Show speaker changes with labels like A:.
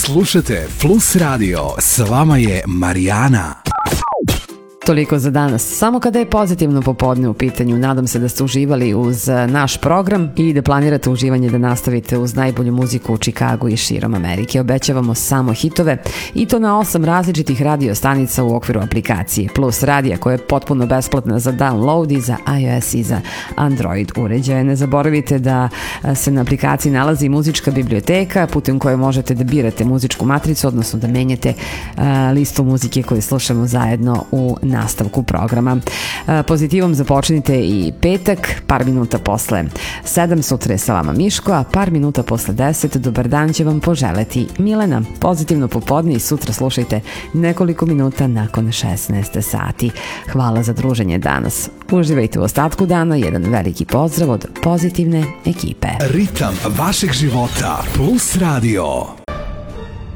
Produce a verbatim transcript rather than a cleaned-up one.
A: Slušajte Plus Radio, s vama je Marijana.
B: Toliko za danas. Samo kada je pozitivno popodne u pitanju, nadam se da ste uživali uz naš program i da planirate uživanje da nastavite uz najbolju muziku u Čikagu i širom Amerike. Obećavamo samo hitove i to na osam različitih radio stanica u okviru aplikacije Plus Radija koja je potpuno besplatna za download i za iOS i za Android uređaje. Ne zaboravite da se na aplikaciji nalazi muzička biblioteka putem koje možete da birate muzičku matricu, odnosno da menjate uh, listu muzike koju slušamo zajedno u nastavku programa. Pozitivom započnite i petak, par minuta posle sedam, sutra je sa vama Miško, a par minuta posle deset, dobar dan će vam poželeti Milena. Pozitivno popodne i sutra slušajte nekoliko minuta nakon šesnaest sati. Hvala za druženje danas. Uživajte u ostatku dana, jedan veliki pozdrav od pozitivne ekipe.
A: Ritam vašeg života, Plus Radio.